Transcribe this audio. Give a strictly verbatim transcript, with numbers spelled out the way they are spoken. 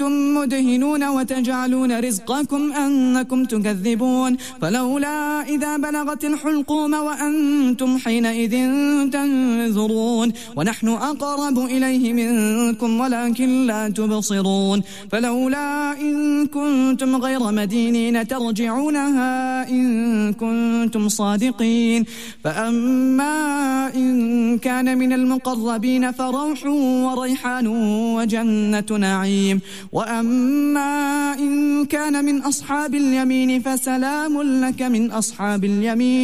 مدهنون وتجعلون رزقكم أنكم تكذبون فلولا إذا بلغت الحلقوم وأنتم حينئذ تنظرون ونحن أقرب إليه منكم ولكن لا تبصرون فلولا إن كنتم غير مدينين ترجعونها إن كنتم صادقين فأما إن كان من المقربين فروح وريحان وجنة نعيم وأما إن كان من أصحاب اليمين فسلام لك من أصحاب اليمين